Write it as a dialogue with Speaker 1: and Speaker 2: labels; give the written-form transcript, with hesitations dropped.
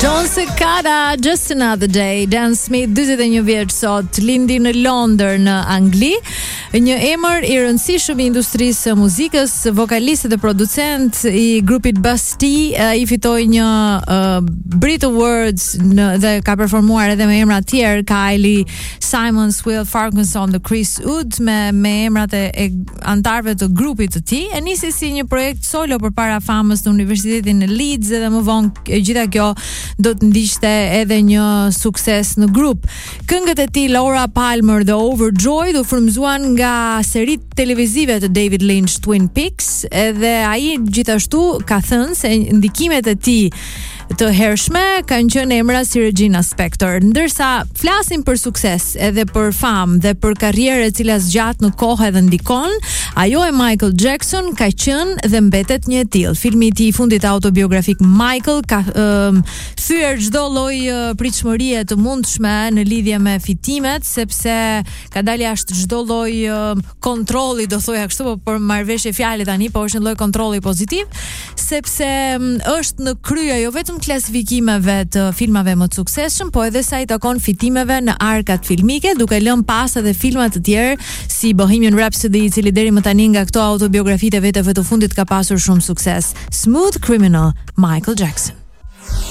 Speaker 1: John Cicada, Just Another Day. Dan Smith, 41 vjeç sot, lindi në Londër në Angli, një emër i rëndësishëm i industrisë së muzikës, vokalist dhe producent i grupit Bastille. I fitoi një Brit Awards dhe ka performuar edhe me emra të tjerë, Kylie Simons, Will Ferguson dhe Chris Wood, me emrat e antarëve të grupit të tij. E nisi si një projekt solo përpara famës në Universitetin e Leeds dhe më vonë e gjitha kjo do të ndiqte edhe një sukses në grup. Këngët e tij Laura Palmer dhe Overjoyed u frymzuan nga seritë televizive të David Lynch, Twin Peaks, edhe ai gjithashtu ka thënë se ndikimet e tij të hershme kanë qenë emra si Regina Spektor. Ndërsa flasim për sukses edhe për famë dhe për karrierë e cila zgjat në kohë edhe ndikon, ajo e Michael Jackson ka qenë dhe mbetet një e tillë. Filmi i tij i fundit autobiografik Michael ka thyer çdo lloj pritshmërie të mundshme në lidhje me fitimet, sepse ka dalë jashtë çdo lloj kontrolli, do thoja kështu, por marrëveshje fjalë tani, po është një lloj kontrolli pozitiv, sepse është në krye jo vetëm klasifikimeve të filmave më të suksesshëm, po edhe sa i takon fitimeve në arkat filmike, duke lënë pas edhe filma të tjerë si Bohemian Rhapsody, i cili deri më tani nga këto autobiografitë vetëve të fundit ka pasur shumë sukses. Smooth Criminal, Michael Jackson.